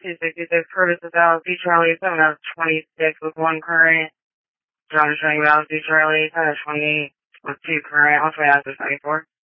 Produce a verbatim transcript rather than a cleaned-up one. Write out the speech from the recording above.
two sixty-six, Curtis is Alice B. Charlie, seven out of twenty-six with one current. John is showing Alice B. Charlie, seven out of twenty-eight with two current. I'll try after seventy-four.